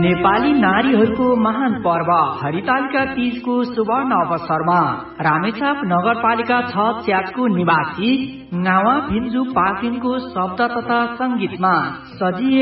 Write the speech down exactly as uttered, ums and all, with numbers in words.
नेपाली नारीहरूको महान पर्व हरितालिका तीजको सुवर्ण अवसरमा रामेछाप नगरपालिका छ च्याटको निवासी गावा भिन्जु पाखिनको शब्द तथा संगीतमा सजिए